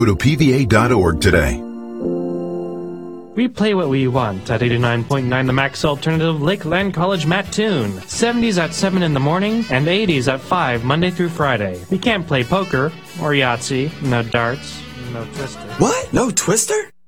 Go to PVA.org today. We play what we want at 89.9 The Max Alternative Lakeland College Mattoon. 70s at 7 in the morning and 80s at 5 Monday through Friday. We can't play poker or Yahtzee, no darts, no twister. What? No twister?